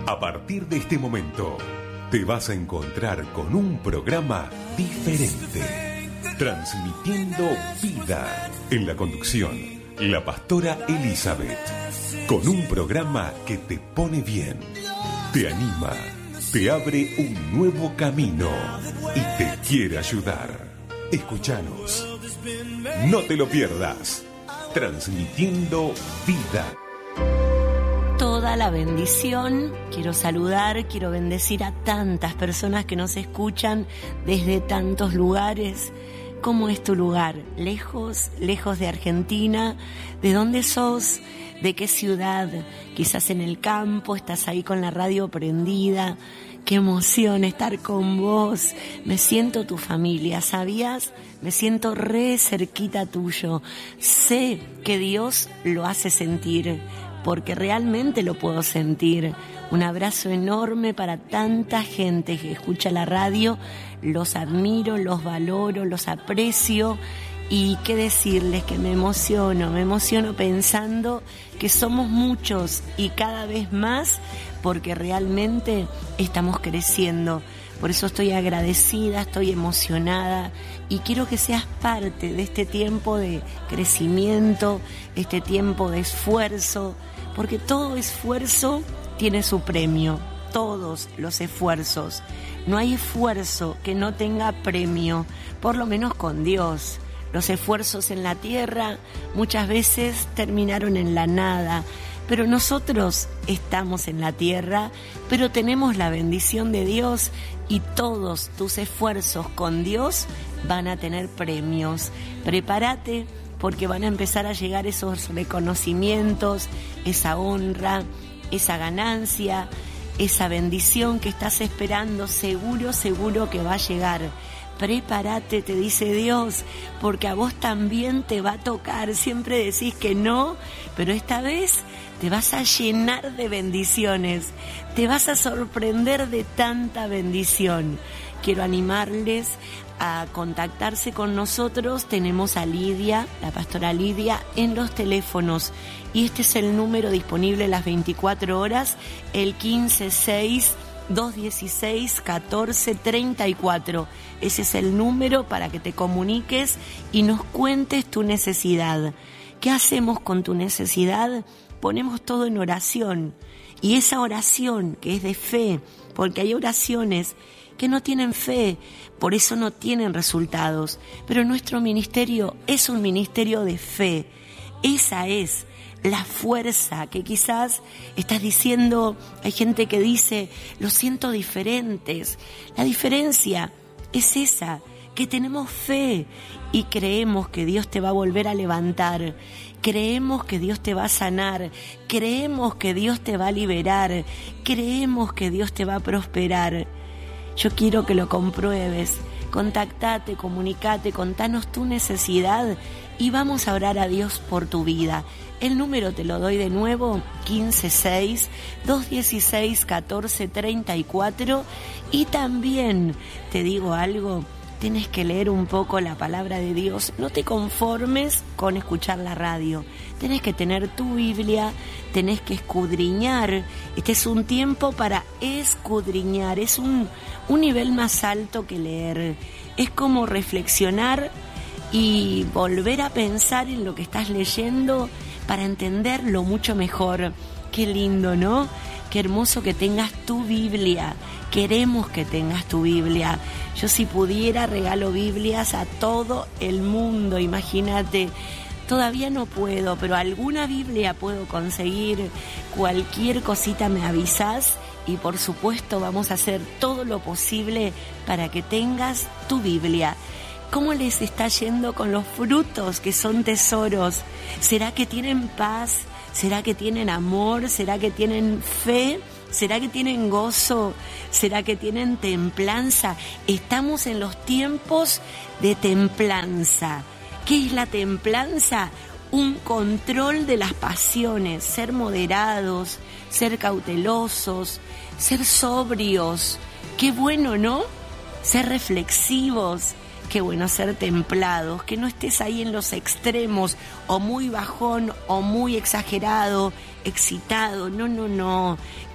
A partir de este momento, te vas a encontrar con un programa diferente, transmitiendo vida. En la conducción, la pastora Elizabeth, con un programa que te pone bien, te anima, te abre un nuevo camino y te quiere ayudar. Escúchanos, no te lo pierdas, transmitiendo vida. Toda la bendición, quiero saludar, quiero bendecir a tantas personas que nos escuchan desde tantos lugares. ¿Cómo es tu lugar? ¿Lejos? ¿Lejos de Argentina? ¿De dónde sos? ¿De qué ciudad? Quizás en el campo, estás ahí con la radio prendida. Qué emoción estar con vos. Me siento tu familia, ¿sabías? Me siento re cerquita tuyo. Sé que Dios lo hace sentir, porque realmente lo puedo sentir. Un abrazo enorme para tanta gente que escucha la radio. Los admiro, los valoro, los aprecio. Y qué decirles, que me emociono pensando que somos muchos y cada vez más, porque realmente estamos creciendo. Por eso estoy agradecida, estoy emocionada y quiero que seas parte de este tiempo de crecimiento, este tiempo de esfuerzo, porque todo esfuerzo tiene su premio, todos los esfuerzos. No hay esfuerzo que no tenga premio, por lo menos con Dios. Los esfuerzos en la tierra muchas veces terminaron en la nada, pero nosotros estamos en la tierra, pero tenemos la bendición de Dios y todos tus esfuerzos con Dios van a tener premios. Prepárate, porque van a empezar a llegar esos reconocimientos, esa honra, esa ganancia, esa bendición que estás esperando, seguro que va a llegar. Prepárate, te dice Dios, porque a vos también te va a tocar. Siempre decís que no, pero esta vez te vas a llenar de bendiciones, te vas a sorprender de tanta bendición. Quiero animarles a contactarse con nosotros. Tenemos a Lidia, la pastora Lidia, en los teléfonos. Y este es el número disponible las 24 horas, el 156-216-1434. Ese es el número para que te comuniques y nos cuentes tu necesidad. ¿Qué hacemos con tu necesidad? Ponemos todo en oración. Y esa oración que es de fe, porque hay oraciones que no tienen fe, por eso no tienen resultados. Pero nuestro ministerio es un ministerio de fe. Esa es la fuerza que quizás estás diciendo. Hay gente que dice, lo siento diferentes. La diferencia es esa, que tenemos fe y creemos que Dios te va a volver a levantar. Creemos que Dios te va a sanar, creemos que Dios te va a liberar, creemos que Dios te va a prosperar. Yo quiero que lo compruebes. Contactate, comunicate, contanos tu necesidad y vamos a orar a Dios por tu vida. El número te lo doy de nuevo, 156-216-1434. Y también te digo algo, tienes que leer un poco la palabra de Dios. No te conformes con escuchar la radio. Tenés que tener tu Biblia, tenés que escudriñar. Este es un tiempo para escudriñar. Es un nivel más alto que leer. Es como reflexionar y volver a pensar en lo que estás leyendo para entenderlo mucho mejor. Qué lindo, ¿no? Qué hermoso que tengas tu Biblia. Queremos que tengas tu Biblia. Yo, si pudiera, regalo Biblias a todo el mundo. Imagínate, todavía no puedo, pero alguna Biblia puedo conseguir. Cualquier cosita me avisás y por supuesto vamos a hacer todo lo posible para que tengas tu Biblia. ¿Cómo les está yendo con los frutos que son tesoros? ¿Será que tienen paz? ¿Será que tienen amor? ¿Será que tienen fe? ¿Será que tienen gozo? ¿Será que tienen templanza? Estamos en los tiempos de templanza. ¿Qué es la templanza? Un control de las pasiones, ser moderados, ser cautelosos, ser sobrios. Qué bueno, ¿no? Ser reflexivos. Qué bueno ser templados, que no estés ahí en los extremos, o muy bajón, o muy exagerado, excitado. No.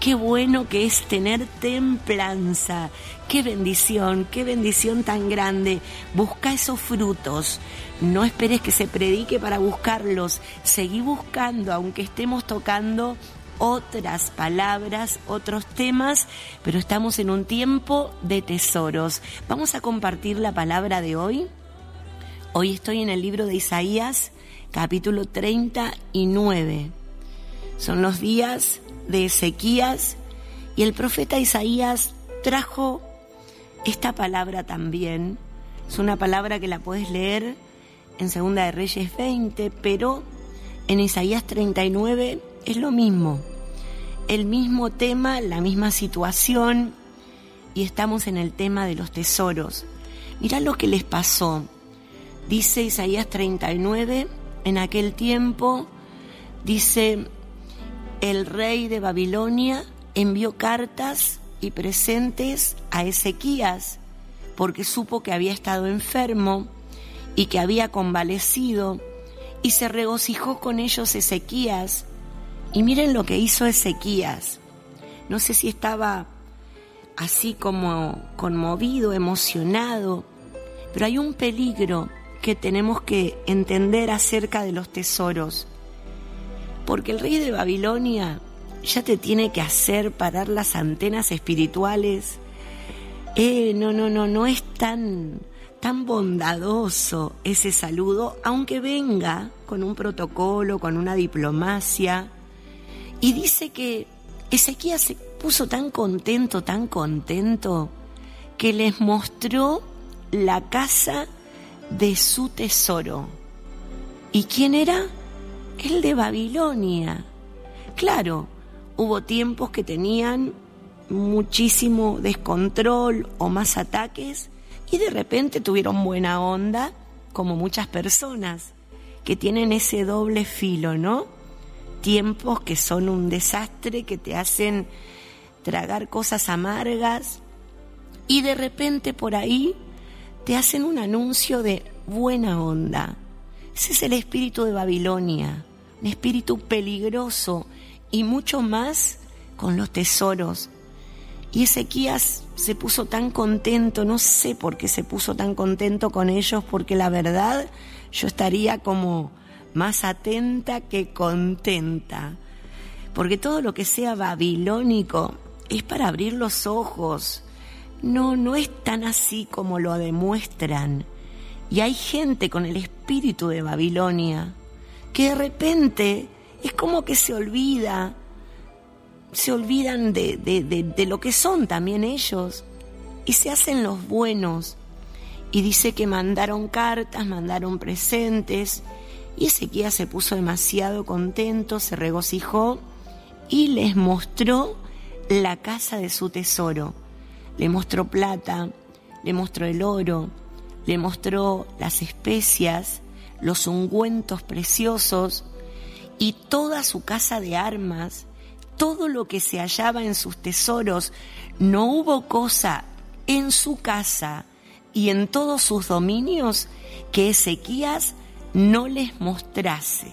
Qué bueno que es tener templanza. Qué bendición tan grande. Busca esos frutos. No esperes que se predique para buscarlos. Seguí buscando, aunque estemos tocando otras palabras, otros temas, pero estamos en un tiempo de tesoros. Vamos a compartir la palabra de hoy. Hoy estoy en el libro de Isaías, capítulo 39. Son los días de Ezequías y el profeta Isaías trajo esta palabra también. Es una palabra que la puedes leer en Segunda de Reyes 20, pero en Isaías 39 es lo mismo. El mismo tema, la misma situación, y estamos en el tema de los tesoros. Mirá lo que les pasó. Dice Isaías 39, en aquel tiempo, dice: el rey de Babilonia envió cartas y presentes a Ezequías, porque supo que había estado enfermo y que había convalecido, y se regocijó con ellos Ezequías. Y miren lo que hizo Ezequías. No sé si estaba así como conmovido, emocionado, pero hay un peligro que tenemos que entender acerca de los tesoros. Porque el rey de Babilonia ya te tiene que hacer parar las antenas espirituales. No es tan bondadoso ese saludo, aunque venga con un protocolo, con una diplomacia. Y dice que Ezequías se puso tan contento, que les mostró la casa de su tesoro. ¿Y quién era? El de Babilonia. Claro, hubo tiempos que tenían muchísimo descontrol o más ataques y de repente tuvieron buena onda, como muchas personas que tienen ese doble filo, ¿no? Tiempos que son un desastre, que te hacen tragar cosas amargas y de repente por ahí te hacen un anuncio de buena onda. Ese es el espíritu de Babilonia, un espíritu peligroso y mucho más con los tesoros. Y Ezequías se puso tan contento, no sé por qué se puso tan contento con ellos, porque la verdad yo estaría como más atenta que contenta, porque todo lo que sea babilónico es para abrir los ojos. No es tan así como lo demuestran. Y hay gente con el espíritu de Babilonia que de repente es como que se olvidan de lo que son también ellos y se hacen los buenos. Y dice que mandaron cartas, mandaron presentes, y Ezequías se puso demasiado contento, se regocijó y les mostró la casa de su tesoro. Le mostró plata, le mostró el oro, le mostró las especias, los ungüentos preciosos y toda su casa de armas, todo lo que se hallaba en sus tesoros. No hubo cosa en su casa y en todos sus dominios que Ezequías no les mostrase.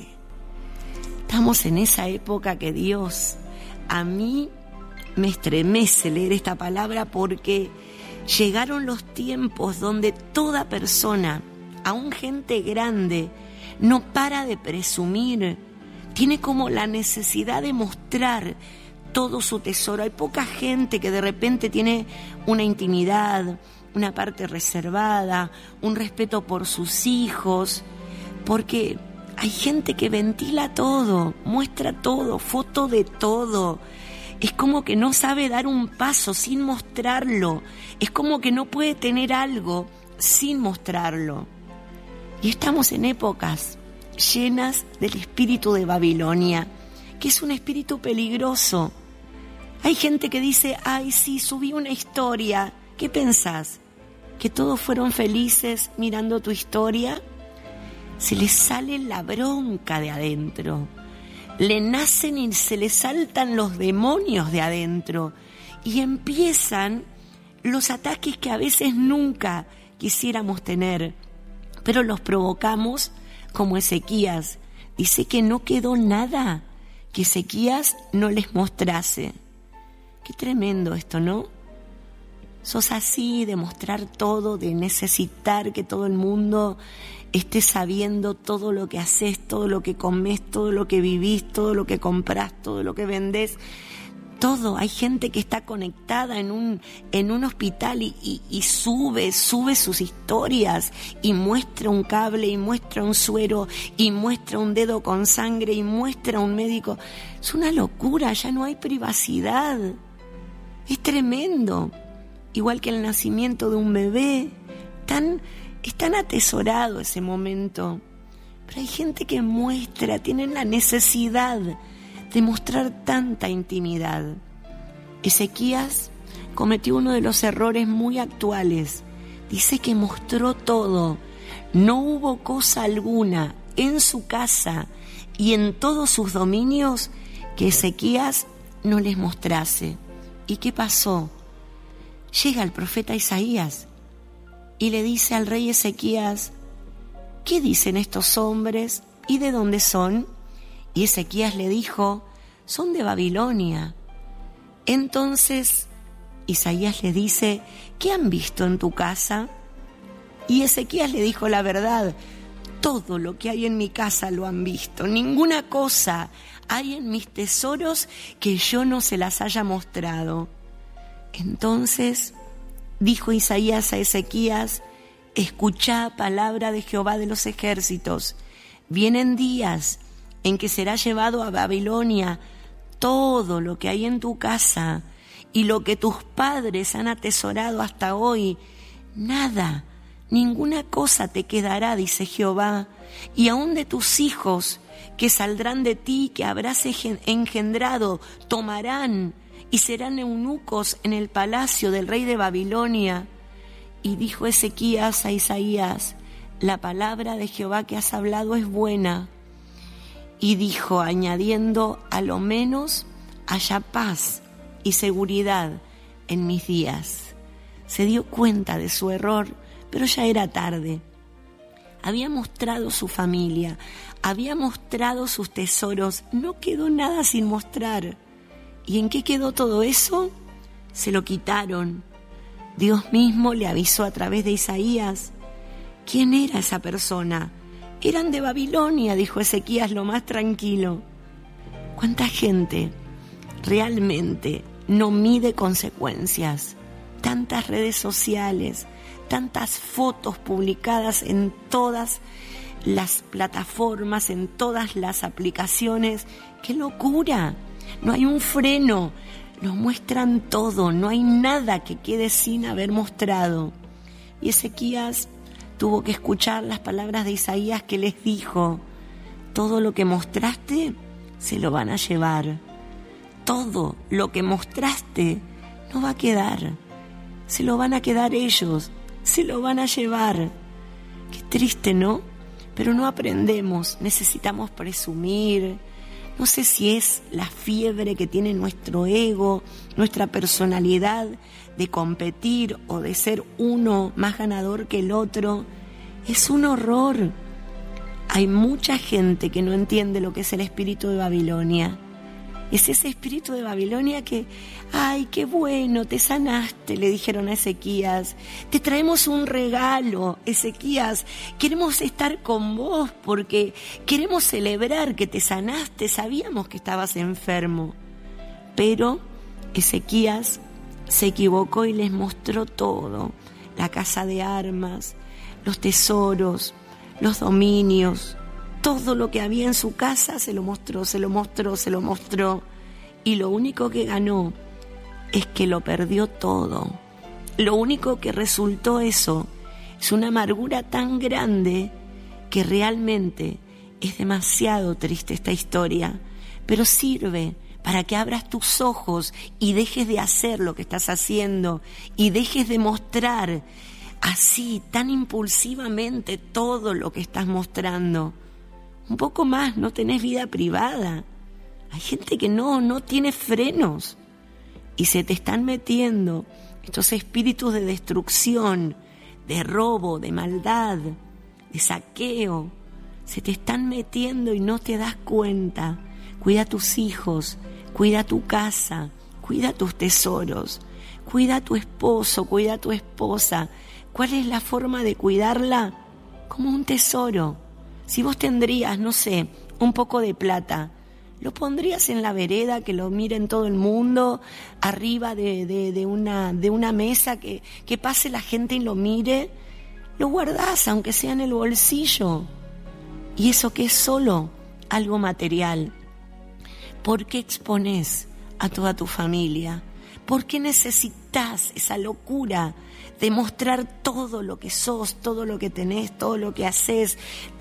Estamos en esa época que Dios, a mí me estremece leer esta palabra, porque llegaron los tiempos donde toda persona, aún gente grande, no para de presumir, tiene como la necesidad de mostrar todo su tesoro. Hay poca gente que de repente tiene una intimidad, una parte reservada, un respeto por sus hijos, porque hay gente que ventila todo, muestra todo, foto de todo. Es como que no sabe dar un paso sin mostrarlo. Es como que no puede tener algo sin mostrarlo. Y estamos en épocas llenas del espíritu de Babilonia, que es un espíritu peligroso. Hay gente que dice: ay, sí, subí una historia. ¿Qué pensás? ¿Que todos fueron felices mirando tu historia? Se les sale la bronca de adentro. Le nacen y se les saltan los demonios de adentro. Y empiezan los ataques que a veces nunca quisiéramos tener, pero los provocamos, como Ezequías. Dice que no quedó nada que Ezequías no les mostrase. Qué tremendo esto, ¿no? Sos así de mostrar todo, de necesitar que todo el mundo esté sabiendo todo lo que haces, todo lo que comes, todo lo que vivís, todo lo que comprás, todo lo que vendés. Todo, hay gente que está conectada en un hospital y sube sus historias y muestra un cable y muestra un suero y muestra un dedo con sangre y muestra un médico. Es una locura, ya no hay privacidad. Es tremendo. Igual que el nacimiento de un bebé, es tan atesorado ese momento. Pero hay gente que muestra, tienen la necesidad de mostrar tanta intimidad. Ezequías cometió uno de los errores muy actuales. Dice que mostró todo. No hubo cosa alguna en su casa y en todos sus dominios que Ezequías no les mostrase. ¿Y qué pasó? Llega el profeta Isaías y le dice al rey Ezequías: ¿qué dicen estos hombres y de dónde son? Y Ezequías le dijo: son de Babilonia. Entonces Isaías le dice: ¿qué han visto en tu casa? Y Ezequías le dijo la verdad: todo lo que hay en mi casa lo han visto, ninguna cosa hay en mis tesoros que yo no se las haya mostrado. Entonces dijo Isaías a Ezequías: escuchá palabra de Jehová de los ejércitos, vienen días en que será llevado a Babilonia todo lo que hay en tu casa y lo que tus padres han atesorado hasta hoy. Nada, ninguna cosa te quedará, dice Jehová, y aun de tus hijos que saldrán de ti, que habrás engendrado, tomarán y serán eunucos en el palacio del rey de Babilonia. Y dijo Ezequías a Isaías: la palabra de Jehová que has hablado es buena. Y dijo, añadiendo: a lo menos haya paz y seguridad en mis días. Se dio cuenta de su error, pero ya era tarde. Había mostrado su familia, había mostrado sus tesoros, no quedó nada sin mostrar. ¿Y en qué quedó todo eso? Se lo quitaron. Dios mismo le avisó a través de Isaías. ¿Quién era esa persona? Eran de Babilonia, dijo Ezequías lo más tranquilo. ¿Cuánta gente realmente no mide consecuencias? Tantas redes sociales, tantas fotos publicadas en todas las plataformas, en todas las aplicaciones. ¡Qué locura! No hay un freno, nos muestran todo, no hay nada que quede sin haber mostrado. Y Ezequías tuvo que escuchar las palabras de Isaías, que les dijo: todo lo que mostraste se lo van a llevar. Todo lo que mostraste no va a quedar. Se lo van a quedar ellos, se lo van a llevar. Qué triste, ¿no? Pero no aprendemos, necesitamos presumir. No sé si es la fiebre que tiene nuestro ego, nuestra personalidad de competir o de ser uno más ganador que el otro. Es un horror. Hay mucha gente que no entiende lo que es el espíritu de Babilonia. Es ese espíritu de Babilonia que, ¡ay, qué bueno, te sanaste!, le dijeron a Ezequías. Te traemos un regalo, Ezequías. Queremos estar con vos porque queremos celebrar que te sanaste. Sabíamos que estabas enfermo. Pero Ezequías se equivocó y les mostró todo. La casa de armas, los tesoros, los dominios. Todo lo que había en su casa se lo mostró. Y lo único que ganó es que lo perdió todo. Lo único que resultó eso es una amargura tan grande que realmente es demasiado triste esta historia. Pero sirve para que abras tus ojos y dejes de hacer lo que estás haciendo y dejes de mostrar así, tan impulsivamente, todo lo que estás mostrando. Un poco más, no tenés vida privada. Hay gente que no tiene frenos y se te están metiendo estos espíritus de destrucción, de robo, de maldad, de saqueo. Se te están metiendo y no te das cuenta. Cuida a tus hijos, cuida tu casa, Cuida tus tesoros, cuida a tu esposo, cuida a tu esposa. ¿Cuál es la forma de cuidarla? Como un tesoro. Si vos tendrías, no sé, un poco de plata, ¿lo pondrías en la vereda, que lo miren todo el mundo, arriba de una mesa, que pase la gente y lo mire? Lo guardás, aunque sea en el bolsillo. Y eso que es solo algo material. ¿Por qué exponés a toda tu familia? ¿Por qué necesitas esa locura de mostrar todo lo que sos, todo lo que tenés, todo lo que haces,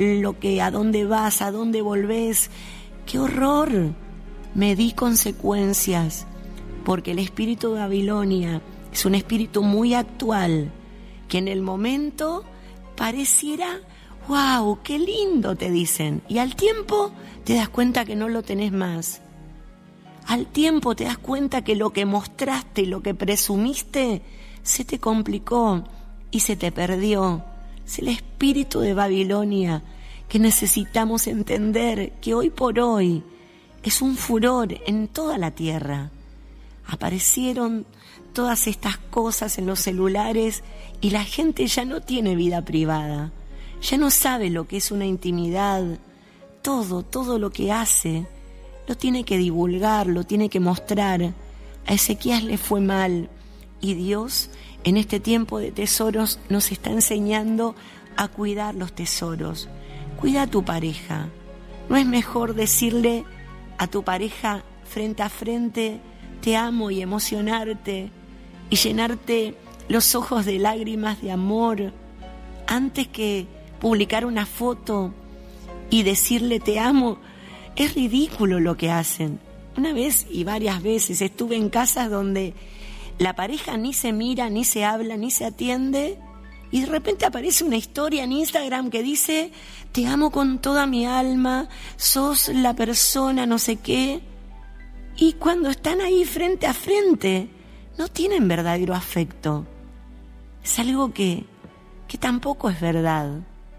a dónde vas, a dónde volvés? ¡Qué horror! Medí consecuencias, porque el espíritu de Babilonia es un espíritu muy actual, que en el momento pareciera, ¡wow!, qué lindo, te dicen, y al tiempo te das cuenta que no lo tenés más. Al tiempo te das cuenta que lo que mostraste y lo que presumiste se te complicó y se te perdió. Es el espíritu de Babilonia que necesitamos entender, que hoy por hoy es un furor en toda la tierra. Aparecieron todas estas cosas en los celulares y la gente ya no tiene vida privada, ya no sabe lo que es una intimidad. Todo lo que hace lo tiene que divulgar, lo tiene que mostrar. A Ezequías le fue mal y Dios en este tiempo de tesoros nos está enseñando a cuidar los tesoros. Cuida a tu pareja. ¿No es mejor decirle a tu pareja frente a frente, te amo, y emocionarte y llenarte los ojos de lágrimas de amor, antes que publicar una foto y decirle te amo? Es ridículo lo que hacen. Una vez y varias veces estuve en casas donde la pareja ni se mira, ni se habla, ni se atiende, y de repente aparece una historia en Instagram que dice te amo con toda mi alma, sos la persona no sé qué, y cuando están ahí frente a frente no tienen verdadero afecto. Es algo que tampoco es verdad.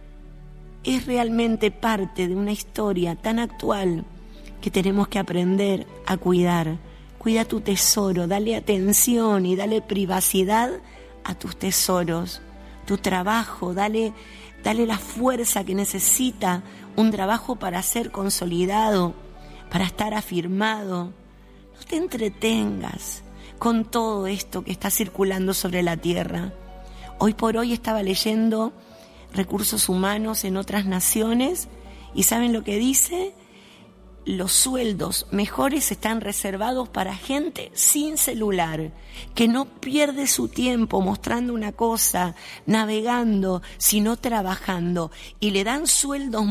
Es realmente parte de una historia tan actual que tenemos que aprender a cuidar. Cuida tu tesoro, dale atención y dale privacidad a tus tesoros. Tu trabajo, dale la fuerza que necesita un trabajo para ser consolidado, para estar afirmado. No te entretengas con todo esto que está circulando sobre la tierra. Hoy por hoy estaba leyendo recursos humanos en otras naciones y ¿saben lo que dice? Los sueldos mejores están reservados para gente sin celular, que no pierde su tiempo mostrando una cosa, navegando, sino trabajando, y le dan sueldos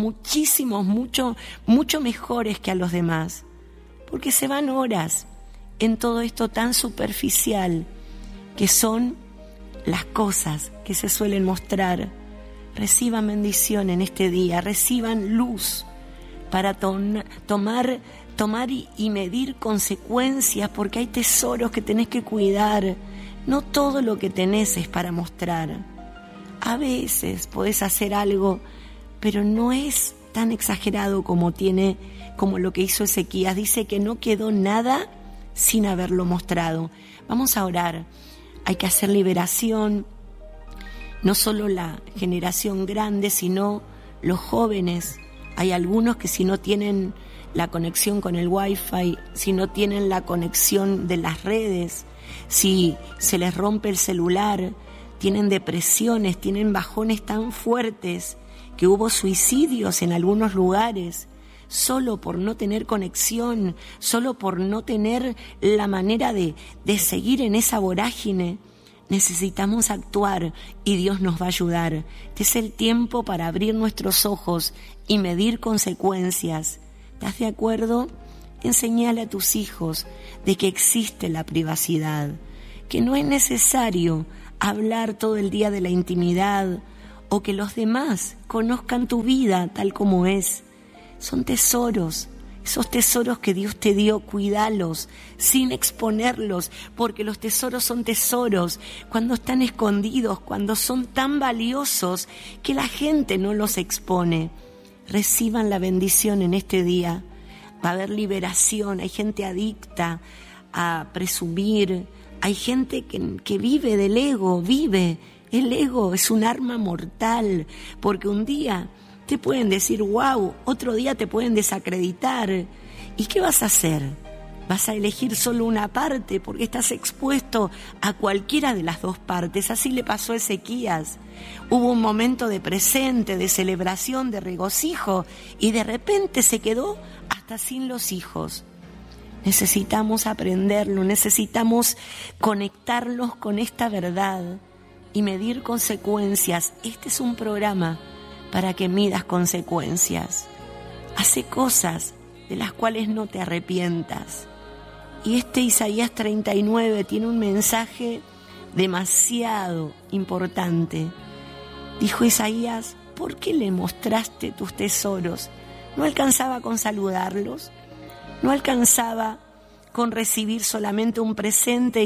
mucho mejores que a los demás, porque se van horas en todo esto tan superficial que son las cosas que se suelen mostrar. Reciban bendición en este día, reciban luz para tomar y medir consecuencias, porque hay tesoros que tenés que cuidar. No todo lo que tenés es para mostrar. A veces podés hacer algo, pero no es tan exagerado como lo que hizo Ezequías. Dice que no quedó nada sin haberlo mostrado. Vamos a orar. Hay que hacer liberación, no solo la generación grande, sino los jóvenes. Hay algunos que si no tienen la conexión con el Wi-Fi, si no tienen la conexión de las redes, si se les rompe el celular, tienen depresiones, tienen bajones tan fuertes que hubo suicidios en algunos lugares, solo por no tener conexión, solo por no tener la manera de seguir en esa vorágine. Necesitamos actuar y Dios nos va a ayudar. Este es el tiempo para abrir nuestros ojos y medir consecuencias. ¿Estás de acuerdo? Enseñale a tus hijos de que existe la privacidad, que no es necesario hablar todo el día de la intimidad o que los demás conozcan tu vida tal como es. Son tesoros. Esos tesoros que Dios te dio, cuídalos sin exponerlos, porque los tesoros son tesoros cuando están escondidos, cuando son tan valiosos que la gente no los expone. Reciban la bendición en este día. Va a haber liberación. Hay gente adicta a presumir. Hay gente que vive del ego, El ego es un arma mortal, porque un día te pueden decir wow, otro día te pueden desacreditar. ¿Y qué vas a hacer? Vas a elegir solo una parte porque estás expuesto a cualquiera de las dos partes. Así le pasó a Ezequías. Hubo un momento de presente, de celebración, de regocijo, y de repente se quedó hasta sin los hijos. Necesitamos aprenderlo, necesitamos conectarlos con esta verdad y medir consecuencias. Este es un programa para que midas consecuencias. Hace cosas de las cuales no te arrepientas. Y este Isaías 39 tiene un mensaje demasiado importante. Dijo Isaías, ¿por qué le mostraste tus tesoros? ¿No alcanzaba con saludarlos? ¿No alcanzaba con recibir solamente un presente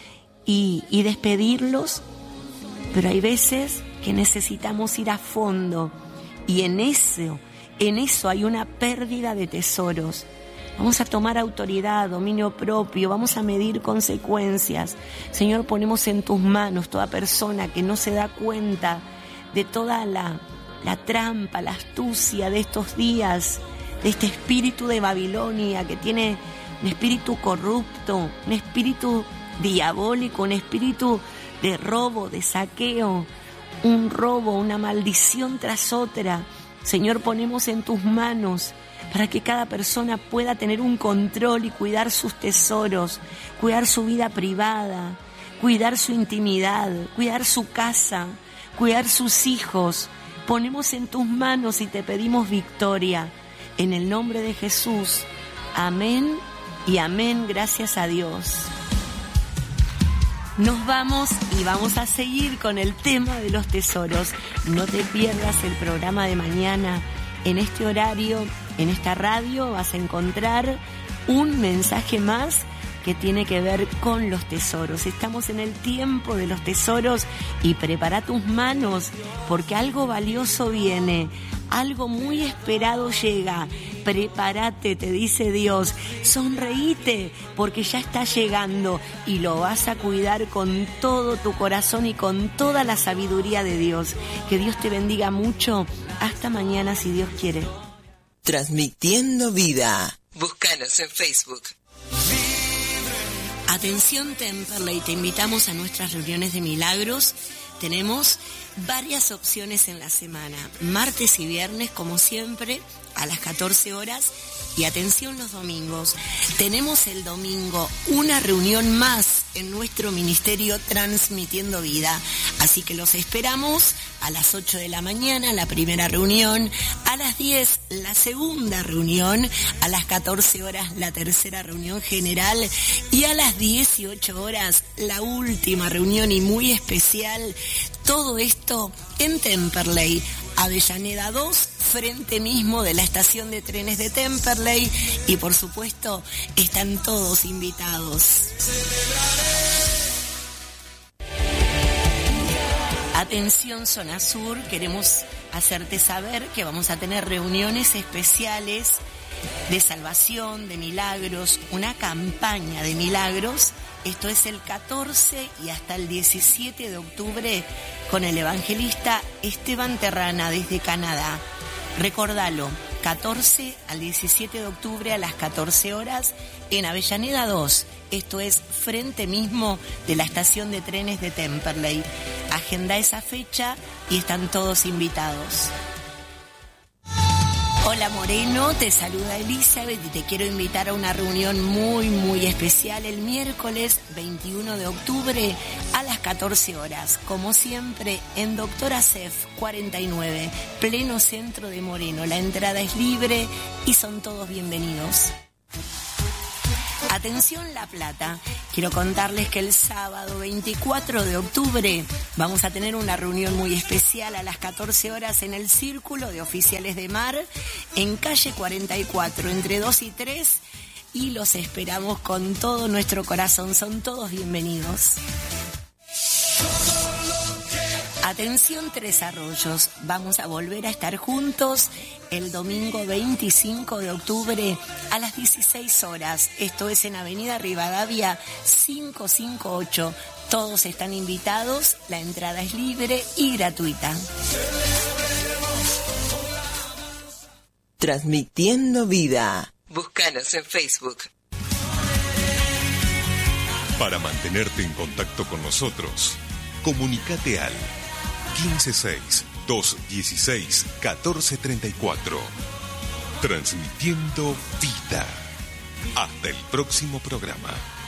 y despedirlos? Pero hay veces que necesitamos ir a fondo y en eso hay una pérdida de tesoros. Vamos a tomar autoridad, dominio propio, vamos a medir consecuencias. Señor, ponemos en tus manos toda persona que no se da cuenta de toda la trampa, la astucia de estos días, de este espíritu de Babilonia que tiene un espíritu corrupto, un espíritu diabólico, un espíritu de robo, de saqueo, un robo, una maldición tras otra. Señor, ponemos en tus manos para que cada persona pueda tener un control y cuidar sus tesoros, cuidar su vida privada, cuidar su intimidad, cuidar su casa, cuidar sus hijos. Ponemos en tus manos y te pedimos victoria. En el nombre de Jesús. Amén y amén. Gracias a Dios. Nos vamos y vamos a seguir con el tema de los tesoros. No te pierdas el programa de mañana. En este horario, en esta radio, vas a encontrar un mensaje más que tiene que ver con los tesoros. Estamos en el tiempo de los tesoros y prepara tus manos porque algo valioso viene, algo muy esperado llega. Prepárate, te dice Dios, sonreíte porque ya está llegando y lo vas a cuidar con todo tu corazón y con toda la sabiduría de Dios. Que Dios te bendiga mucho. Hasta mañana si Dios quiere. Transmitiendo vida. Búscanos en Facebook. Atención Temperley, te invitamos a nuestras reuniones de milagros. Tenemos varias opciones en la semana, martes y viernes como siempre a las 14 horas y atención los domingos. Tenemos el domingo una reunión más en nuestro ministerio Transmitiendo Vida, así que los esperamos a las 8 de la mañana, la primera reunión, a las 10 la segunda reunión, a las 14 horas la tercera reunión general y a las 18 horas la última reunión y muy especial. Todo esto en Temperley, Avellaneda 2, frente mismo de la estación de trenes de Temperley y por supuesto están todos invitados. Atención Zona Sur, queremos hacerte saber que vamos a tener reuniones especiales de salvación, de milagros, una campaña de milagros. Esto es el 14 y hasta el 17 de octubre con el evangelista Esteban Terrana desde Canadá. Recordalo, 14 al 17 de octubre a las 14 horas en Avellaneda 2. Esto es frente mismo de la estación de trenes de Temperley. Agenda esa fecha y están todos invitados. Hola Moreno, te saluda Elizabeth y te quiero invitar a una reunión muy especial el miércoles 21 de octubre a las 14 horas, como siempre en Doctora Cef 49, pleno centro de Moreno. La entrada es libre y son todos bienvenidos. Atención La Plata, quiero contarles que el sábado 24 de octubre vamos a tener una reunión muy especial a las 14 horas en el Círculo de Oficiales de Mar, en calle 44, entre 2 y 3, y los esperamos con todo nuestro corazón, son todos bienvenidos. Atención Tres Arroyos, vamos a volver a estar juntos el domingo 25 de octubre a las 16 horas. Esto es en Avenida Rivadavia 558. Todos están invitados, la entrada es libre y gratuita. Transmitiendo vida. Búscanos en Facebook. Para mantenerte en contacto con nosotros, comunícate al 156-216-1434. Transmitiendo vida. Hasta el próximo programa.